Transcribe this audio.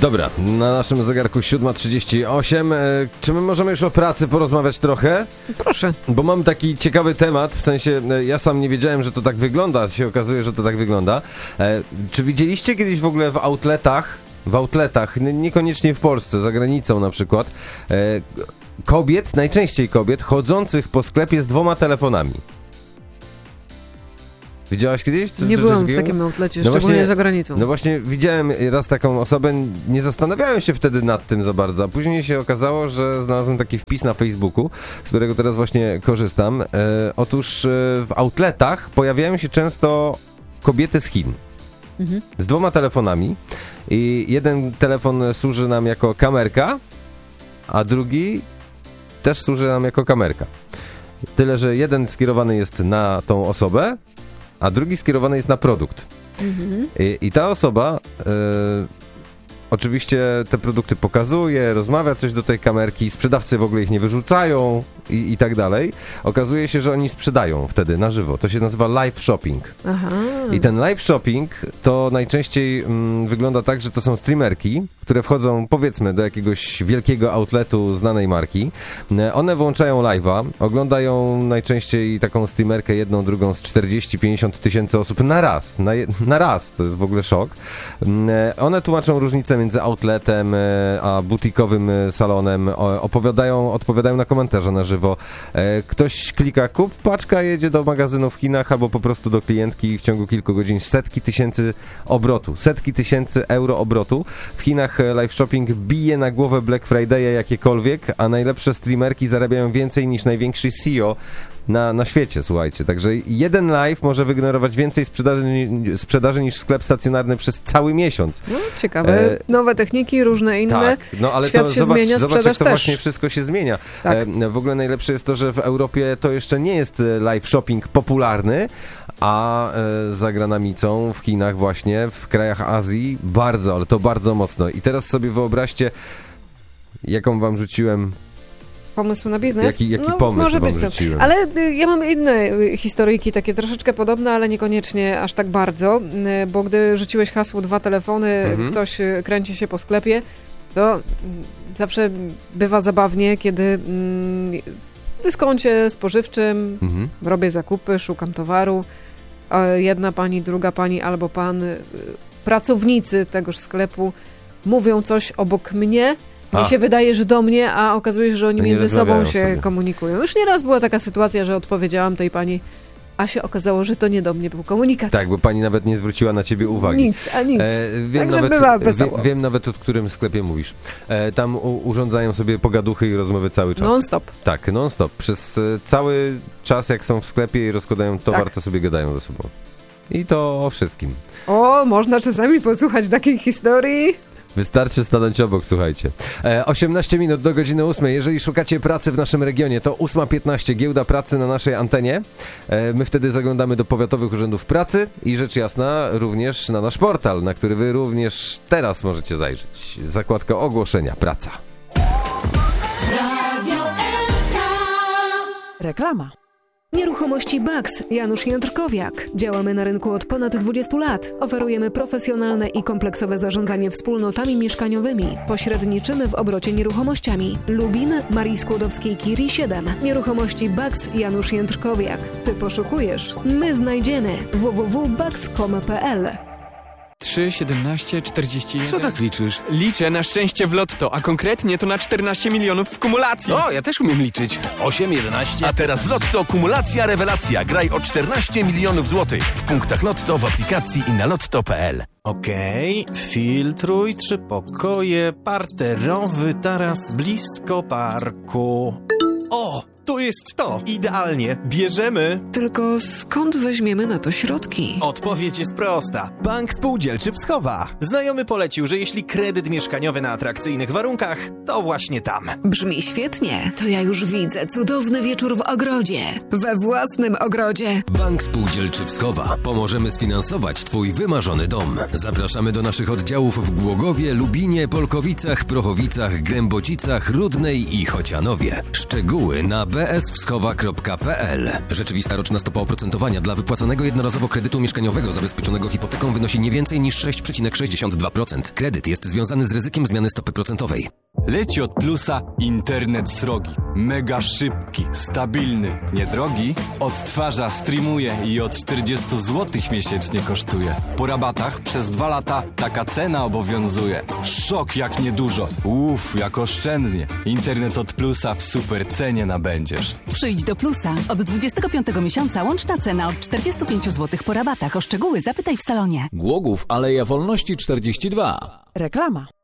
Dobra, na naszym zegarku 7:38. Czy my możemy już o pracy porozmawiać trochę? Proszę. Bo mam taki ciekawy temat, w sensie ja sam nie wiedziałem, że to tak wygląda, się okazuje, że to tak wygląda. Czy widzieliście kiedyś w ogóle w outletach, niekoniecznie w Polsce, za granicą na przykład, najczęściej kobiet, chodzących po sklepie z 2 telefonami? Widziałaś kiedyś? Nie byłam w takim outlecie, szczególnie za granicą. No właśnie widziałem raz taką osobę, nie zastanawiałem się wtedy nad tym za bardzo, a później się okazało, że znalazłem taki wpis na Facebooku, z którego teraz właśnie korzystam. Otóż w outletach pojawiają się często kobiety z Chin. Z 2 telefonami i jeden telefon służy nam jako kamerka, a drugi też służy nam jako kamerka. Tyle, że jeden skierowany jest na tą osobę, a drugi skierowany jest na produkt. I ta osoba oczywiście te produkty pokazuje, rozmawia coś do tej kamerki, sprzedawcy w ogóle ich nie wyrzucają i tak dalej. Okazuje się, że oni sprzedają wtedy na żywo. To się nazywa live shopping. Aha. I ten live shopping to najczęściej wygląda tak, że to są streamerki, które wchodzą powiedzmy do jakiegoś wielkiego outletu znanej marki. One włączają live'a, oglądają najczęściej taką streamerkę jedną, drugą z 40-50 tysięcy osób na raz. Na raz, to jest w ogóle szok. One tłumaczą różnicę między outletem a butikowym salonem, odpowiadają na komentarze na żywo. Ktoś klika kup, paczka jedzie do magazynu w Chinach albo po prostu do klientki w ciągu kilku godzin setki tysięcy euro obrotu. W Chinach live shopping bije na głowę Black Friday'a jakiekolwiek, a najlepsze streamerki zarabiają więcej niż największy CEO na świecie, słuchajcie. Także jeden live może wygenerować więcej sprzedaży niż sklep stacjonarny przez cały miesiąc. No, ciekawe. Nowe techniki, różne inne. Tak, no ale świat to się zmienia, zobacz jak to też. właśnie wszystko się zmienia. Tak. W ogóle najlepsze jest to, że w Europie to jeszcze nie jest live shopping popularny, a za granicą, w Chinach właśnie, w krajach Azji bardzo, ale to bardzo mocno. I teraz sobie wyobraźcie, jaką wam rzuciłem... Pomysł na biznes? Jaki pomysł może wam być rzuciłem? Ale ja mam inne historyjki, takie troszeczkę podobne, ale niekoniecznie aż tak bardzo, bo gdy rzuciłeś hasło 2 telefony, ktoś kręci się po sklepie, to zawsze bywa zabawnie, kiedy w dyskoncie spożywczym robię zakupy, szukam towaru, jedna pani, druga pani albo pan, pracownicy tegoż sklepu mówią coś obok mnie. Mi się wydaje, że do mnie, a okazuje się, że oni między sobą się komunikują. Już nieraz była taka sytuacja, że odpowiedziałam tej pani, a się okazało, że to nie do mnie był komunikat. Tak, bo pani nawet nie zwróciła na ciebie uwagi. Nic. Wiem nawet, o którym sklepie mówisz. Tam urządzają sobie pogaduchy i rozmowy cały czas. Non-stop. Tak, non-stop. Przez cały czas, jak są w sklepie i rozkładają towar, to sobie gadają ze sobą. I to o wszystkim. Można czasami posłuchać takiej historii. Wystarczy stanąć obok, słuchajcie. 18 minut do godziny 8. Jeżeli szukacie pracy w naszym regionie, to 8:15, giełda pracy na naszej antenie. My wtedy zaglądamy do powiatowych urzędów pracy i rzecz jasna również na nasz portal, na który wy również teraz możecie zajrzeć. Zakładka ogłoszenia, praca. Reklama. Nieruchomości Bugs, Janusz Jędrkowiak. Działamy na rynku od ponad 20 lat. Oferujemy profesjonalne i kompleksowe zarządzanie wspólnotami mieszkaniowymi. Pośredniczymy w obrocie nieruchomościami. Lubin, Marii Skłodowskiej-Curie 7. Nieruchomości Bugs, Janusz Jędrkowiak. Ty poszukujesz, my znajdziemy. www.bugs.com.pl 3, 17, 41... Co tak liczysz? Liczę na szczęście w lotto, a konkretnie to na 14 milionów w kumulacji. O, ja też umiem liczyć. 8, 11... A teraz w Lotto kumulacja rewelacja. Graj o 14 milionów złotych. W punktach Lotto, w aplikacji i na lotto.pl. Okej, filtruj 3 pokoje, parterowy taras blisko parku. O! To jest to! Idealnie! Bierzemy! Tylko skąd weźmiemy na to środki? Odpowiedź jest prosta. Bank Spółdzielczy Wschowa. Znajomy polecił, że jeśli kredyt mieszkaniowy na atrakcyjnych warunkach, to właśnie tam. Brzmi świetnie. To ja już widzę cudowny wieczór w ogrodzie. We własnym ogrodzie. Bank Spółdzielczy Wschowa. Pomożemy sfinansować Twój wymarzony dom. Zapraszamy do naszych oddziałów w Głogowie, Lubinie, Polkowicach, Prochowicach, Grębocicach, Rudnej i Chocianowie. Szczegóły na wschowa.pl. Rzeczywista roczna stopa oprocentowania dla wypłacanego jednorazowo kredytu mieszkaniowego zabezpieczonego hipoteką wynosi nie więcej niż 6,62%. Kredyt jest związany z ryzykiem zmiany stopy procentowej. Leci od Plusa internet srogi. Mega szybki, stabilny, niedrogi. Odtwarza, streamuje i od 40 zł miesięcznie kosztuje. Po rabatach przez 2 lata taka cena obowiązuje. Szok jak niedużo. Jak oszczędnie. Internet od Plusa w super cenie nabędziesz. Przyjdź do Plusa. Od 25 miesiąca łączna cena od 45 zł po rabatach. O szczegóły zapytaj w salonie. Głogów, Aleja Wolności 42. Reklama.